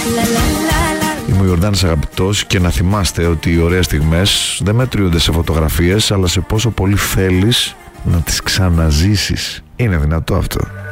Είμαι ο Ιορδάνης Αγαπητός και να θυμάστε ότι οι ωραίες στιγμές δεν μετριούνται σε φωτογραφίες, αλλά σε πόσο πολύ θέλεις να τις ξαναζήσεις. Είναι δυνατό αυτό?